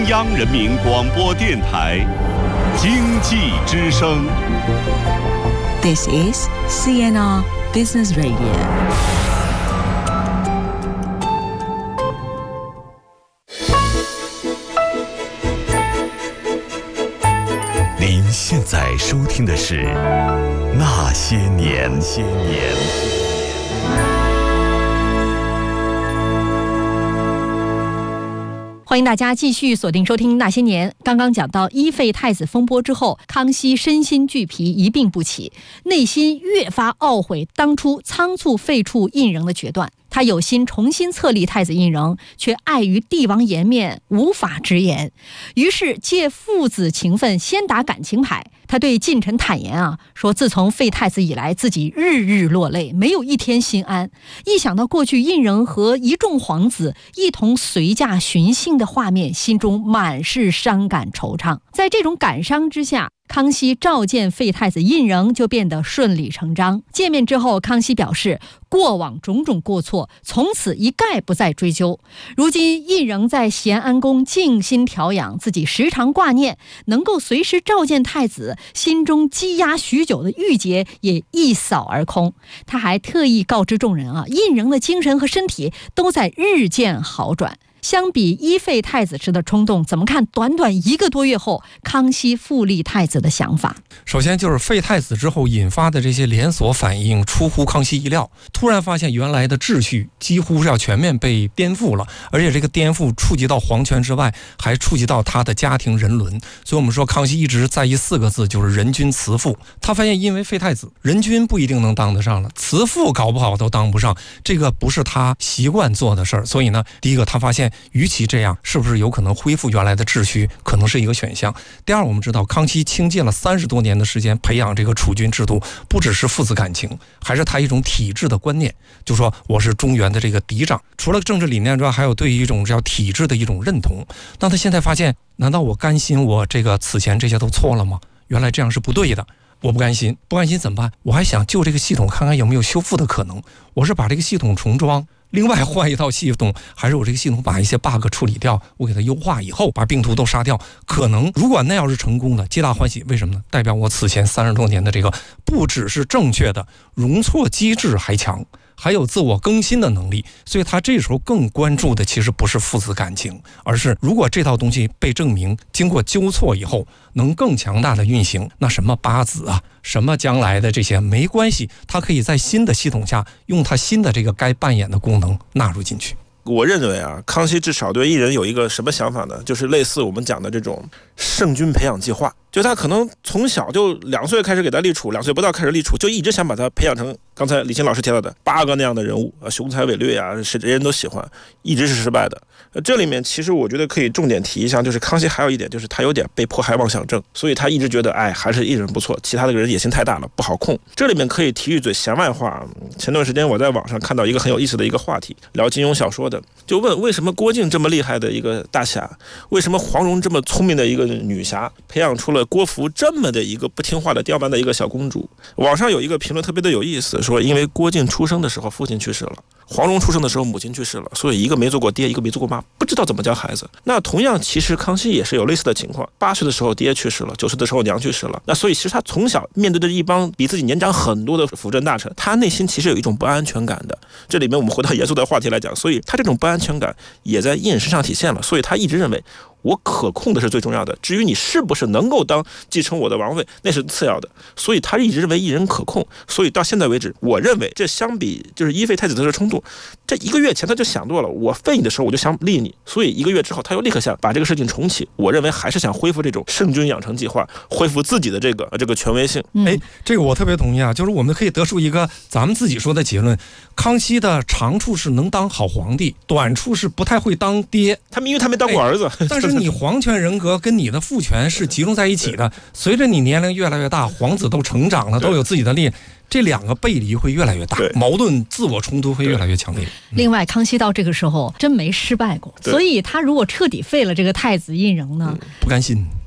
央人民广播电台经济之声。 This is CNR Business Radio。 您现在收听的是《那些年》。 欢迎大家继续锁定收听《那些年》。刚刚讲到一废太子风波之后，康熙身心俱疲，一病不起，内心越发懊悔当初仓促废黜胤禛的决断。他有心重新册立太子胤禛，却碍于帝王颜面无法直言，于是借父子情分先打感情牌。他对近臣坦言说自从废太子以来，自己日日落泪，没有一天心安。一想到过去胤禛和一众皇子一同随驾巡幸的画面，心中满是伤感惆怅。在这种感伤之下，康熙召见废太子胤禛就变得顺理成章。见面之后，康熙表示过往种种过错从此一概不再追究。如今胤禛在咸安宫静心调养，自己时常挂念，能够随时召见太子，心中积压许久的郁结也一扫而空。他还特意告知众人胤禛的精神和身体都在日渐好转。相比一废太子时的冲动，怎么看短短1个多月后康熙复立太子的想法？ 首先就是废太子之后引发的这些连锁反应出乎康熙意料，突然发现原来的秩序几乎是要全面被颠覆了，而且这个颠覆触及到皇权之外，还触及到他的家庭人伦。所以我们说康熙一直在意4个字，就是人君慈父。他发现因为废太子，人君不一定能当得上了，慈父搞不好都当不上，这个不是他习惯做的事儿。所以呢，第一个他发现与其这样，是不是有可能恢复原来的秩序，可能是一个选项。第二，我们知道康熙倾尽了30多年的时间培养这个储君制度，不只是父子感情，还是他一种体制的观念，就说我是中原的这个嫡长，除了政治理念之外，还有对于一种叫体制的一种认同。那他现在发现，难道我甘心我这个此前这些都错了吗？原来这样是不对的。我不甘心，不甘心怎么办？我还想就这个系统看看有没有修复的可能。我是把这个系统重装，另外换一套系统，还是我这个系统把一些 bug 处理掉，我给它优化以后把病毒都杀掉。可能如果那要是成功的，皆大欢喜。为什么呢？代表我此前30多年的这个不只是正确的容错机制还强，还有自我更新的能力。所以他这时候更关注的其实不是父子感情，而是如果这套东西被证明经过纠错以后能更强大的运行，那什么八子什么将来的这些没关系，他可以在新的系统下用他新的这个该扮演的功能纳入进去。 我认为康熙至少对胤禛有一个什么想法呢？就是类似我们讲的这种圣君培养计划，就他可能从小就2岁开始给他立储，2岁不到开始立储，就一直想把他培养成刚才李欣老师提到的8个那样的人物，雄才伟略是人人都喜欢，一直是失败的。这里面其实我觉得可以重点提一下，就是康熙还有一点就是他有点被迫害妄想症，所以他一直觉得还是胤禛不错，其他的人野心太大了不好控。这里面可以提一嘴闲外话，前段时间我在网上看到一个很有意思的一个话题，聊金庸小说的，就问为什么郭靖这么厉害的一个大侠，为什么黄蓉这么聪明的一个女侠，培养出了郭芙这么的一个不听话的刁蛮的一个小公主。网上有一个评论特别的有意思，说因为郭靖出生的时候父亲去世了，黄蓉出生的时候母亲去世了，所以一个没做过爹，一个没做过妈，不知道怎么教孩子。那同样其实康熙也是有类似的情况，8岁的时候爹去世了，9岁的时候娘去世了，那所以其实他从小面对着一帮比自己年长很多的辅政大臣，他内心其实有一种不安全感的。这里面我们回到严肃的话题来讲，所以他这种不安全感也在胤禛身上体现了，所以他一直认为我可控的是最重要的，至于你是不是能够继承我的王位那是次要的。所以他一直认为胤禛可控，所以到现在为止，我认为这相比就是一废太子的冲动，这1个月前他就想多了，我废你的时候我就想立你，所以1个月之后他又立刻想把这个事情重启。我认为还是想恢复这种圣君养成计划，恢复自己的这个权威性。 这个我特别同意就是我们可以得出一个咱们自己说的结论，康熙的长处是能当好皇帝，短处是不太会当爹。 因为他没当过儿子， 但是你皇权人格跟你的父权是集中在一起的，随着你年龄越来越大，皇子都成长了，都有自己的力，这2个背离会越来越大，矛盾自我冲突会越来越强烈。 另外康熙到这个时候真没失败过，所以他如果彻底废了这个太子胤禛呢， 不甘心。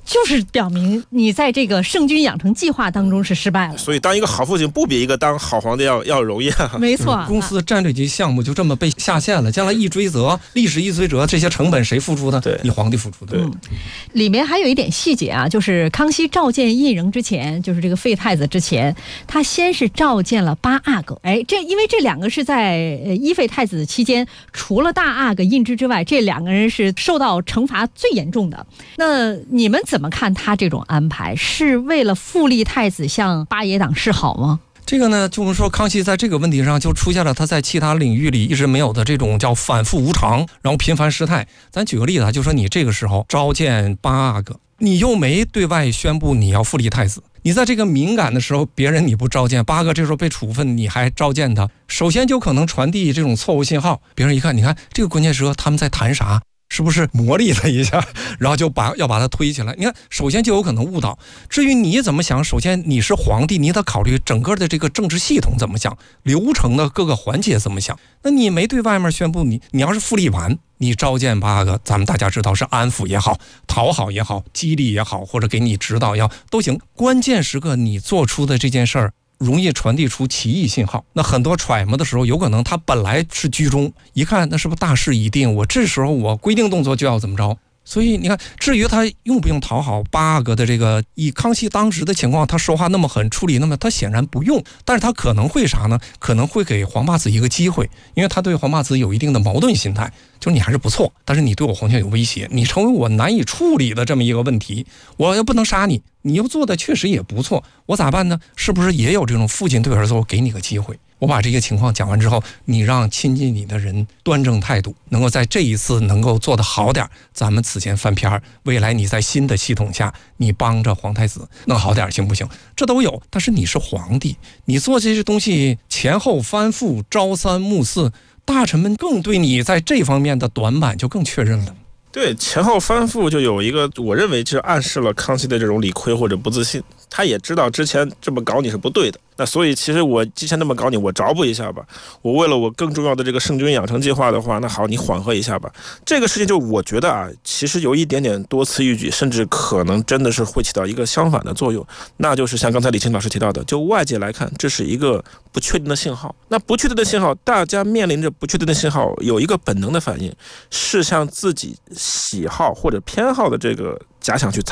就是表明你在这个圣君养成计划当中是失败了。 所以当一个好父亲不比一个当好皇帝要容易啊。 没错， 公司的战略级项目就这么被下线了，将来一追责，历史一追责，这些成本谁付出的？ 对， 你皇帝付出的。 里面还有一点细节啊，就是康熙召见胤禛之前，就是这个废太子之前，他先是召见了八阿哥。因为这两个是在一废太子期间，除了大阿哥胤之外，这两个人是受到惩罚最严重的。那你们怎么看他这种安排？是为了复立太子向八爷党示好吗？ 这个呢，就是说康熙在这个问题上就出现了他在其他领域里一直没有的这种叫反复无常，然后频繁失态。咱举个例子啊，就说你这个时候召见八阿哥，你又没对外宣布你要复立太子，你在这个敏感的时候，别人你不召见，八阿哥这时候被处分，你还召见他，首先就可能传递这种错误信号。别人一看，你看这个关键时刻他们在谈啥？是不是磨砺了一下，然后要把它推起来？你看，首先就有可能误导。至于你怎么想，首先你是皇帝，你得考虑整个的这个政治系统怎么想，流程的各个环节怎么想。那你没对外面宣布，你要是复立完，你召见八阿哥，咱们大家知道是安抚也好，讨好也好，激励也好，或者给你指导都行。关键时刻你做出的这件事儿，容易传递出歧义信号。那很多揣摩的时候，有可能他本来是居中，一看那是不是大势已定，我这时候我规定动作就要怎么着。所以你看，至于他用不用讨好八阿哥的这个，以康熙当时的情况，他说话那么狠，处理那么，他显然不用。但是他可能会啥呢？可能会给皇八子一个机会，因为他对皇八子有一定的矛盾心态，就是你还是不错，但是你对我皇权有威胁，你成为我难以处理的这么一个问题，我又不能杀你，你又做的确实也不错，我咋办呢？是不是也有这种父亲对儿子，我给你个机会？我把这个情况讲完之后，你让亲近你的人端正态度，能够在这一次能够做得好点，咱们此前翻篇，未来你在新的系统下，你帮着皇太子弄好点行不行？这都有。但是你是皇帝，你做这些东西前后翻覆，朝三暮四，大臣们更对你在这方面的短板就更确认了。 对，前后翻覆就有一个，我认为就暗示了康熙的这种理亏或者不自信。他也知道之前这么搞你是不对的，那所以其实我之前那么搞你，我着补一下吧。我为了我更重要的这个圣君养成计划的话，那好，你缓和一下吧。这个事情就我觉得啊，其实有一点点多此一举，甚至可能真的是会起到一个相反的作用。那就是像刚才李清老师提到的，就外界来看，这是一个不确定的信号。那不确定的信号，大家面临着不确定的信号，有一个本能的反应，是向自己喜好或者偏好的这个假想去